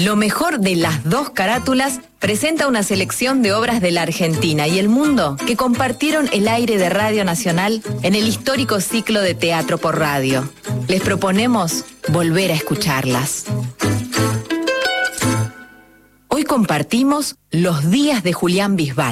Lo mejor de las dos carátulas presenta una selección de obras de la Argentina y el mundo que compartieron el aire de Radio Nacional en el histórico ciclo de Teatro por Radio. Les proponemos volver a escucharlas. Hoy compartimos Los días de Julián Bisbal.